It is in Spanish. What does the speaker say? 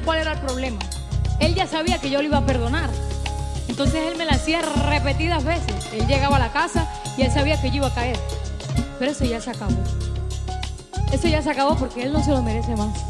cuál era el problema. Él ya sabía que yo lo iba a perdonar. Entonces él me la hacía repetidas veces. Él llegaba a la casa y él sabía que yo iba a caer. Pero eso ya se acabó. Eso ya se acabó porque él no se lo merece más.